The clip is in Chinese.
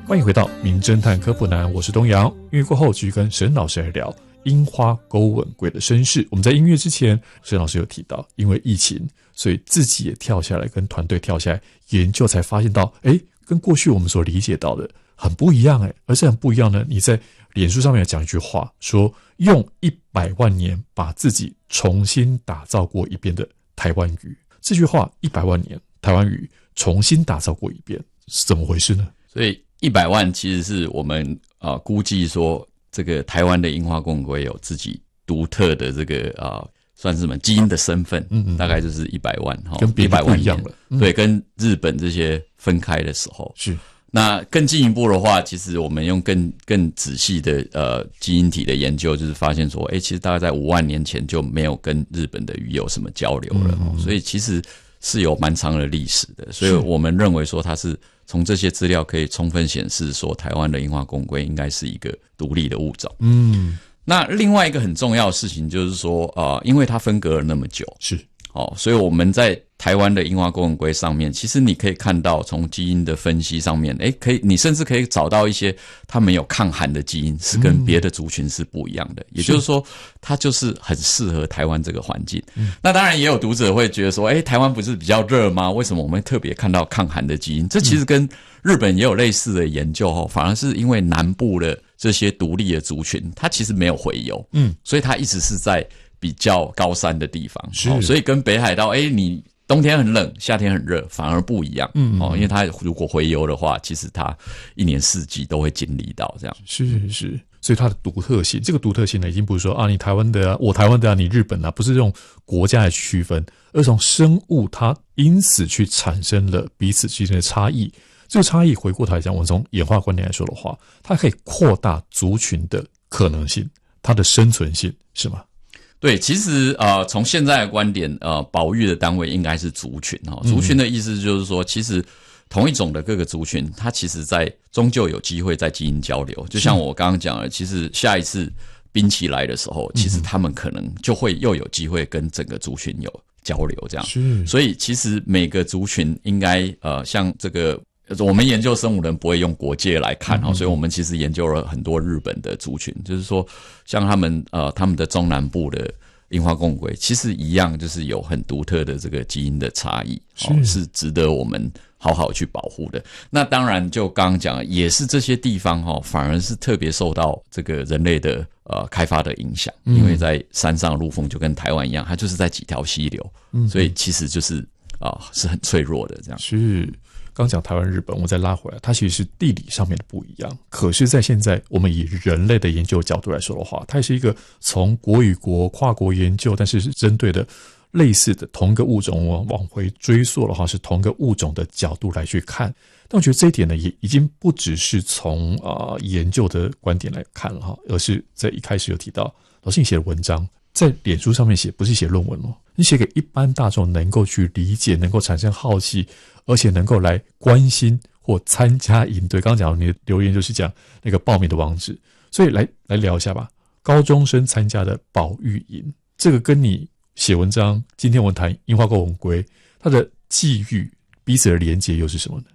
欢迎回到名侦探科普男，我是东阳。音乐过后继续跟沈老师来聊樱花钩吻龟的身世。我们在音乐之前，沈老师有提到，因为疫情，所以自己也跳下来，跟团队跳下来研究，才发现到，跟过去我们所理解到的很不一样，而是很不一样呢。你在脸书上面讲一句话，说用100万年把自己重新打造过一遍的台湾语。这句话100万年台湾语重新打造过一遍，是怎么回事呢？ 所以100万其实是我们估计说，这个台湾的樱花钩吻龟有自己独特的这个算是什么基因的身份，大概就是100万跟别的不一样了。 对，跟日本这些分开的时候是。 那更进一步的话，其实我们用更仔细的基因体的研究，就是发现说，其实大概在5万年前就没有跟日本的鱼有什么交流了，所以其实是有蛮长的历史的。所以我们认为说，它是从这些资料可以充分显示说，台湾的樱花钩吻龟应该是一个独立的物种。那另外一个很重要的事情就是说，因为它分隔了那么久， 是。 所以我们在台湾的樱花钩吻龟上面，其实你可以看到从基因的分析上面，你甚至可以找到一些它们有抗寒的基因，是跟别的族群是不一样的。也就是说，它就是很适合台湾这个环境。那当然也有读者会觉得说，台湾不是比较热吗？为什么我们会特别看到抗寒的基因？这其实跟日本也有类似的研究，反而是因为南部的这些独立的族群，它其实没有洄游，所以它一直是在比较高山的地方，所以跟北海道，你冬天很冷，夏天很热，反而不一样。因为它如果洄游的话，其实它一年四季都会经历到这样。 是，所以它的独特性，这个独特性呢，已经不是说你台湾的我台湾的你日本不是用国家来区分，而从生物它因此去产生了彼此之间的差异。这个差异回过头来讲，我们从演化观点来说的话，它可以扩大族群的可能性，它的生存性，是吗？ 对，其实从现在的观点，保育的单位应该是族群。族群的意思就是说，其实同一种的各个族群，它其实在终究有机会在基因交流。就像我刚刚讲的，其实下一次冰期来的时候，其实他们可能就会又有机会跟整个族群有交流这样。所以其实每个族群应该像这个。我们研究生物人不会用国界来看，所以我们其实研究了很多日本的族群，就是说像他们的中南部的樱花钩吻龟其实一样，就是有很独特的这个基因的差异，是值得我们好好去保护的。那当然就刚刚讲，也是这些地方反而是特别受到这个人类的开发的影响，因为在山上陆丰就跟台湾一样，它就是在几条溪流，所以其实就是是很脆弱的这样。 是。刚讲台湾日本，我再拉回来，它其实是地理上面的不一样，可是在现在我们以人类的研究角度来说的话，它也是一个从国与国跨国研究，但是是针对的类似的同一个物种，我往回追溯的话是同一个物种的角度来去看。但我觉得这一点呢，也已经不只是从研究的观点来看了，而是在一开始有提到老师你写的文章在脸书上面写，不是写论文你写给一般大众能够去理解，能够产生好奇，而且能够来关心或参加营队。刚刚讲你的留言就是讲那个报名的网址，所以来聊一下吧。高中生参加的保育营，这个跟你写文章今天我们谈樱花钩吻龟它的际遇彼此的连结又是什么呢？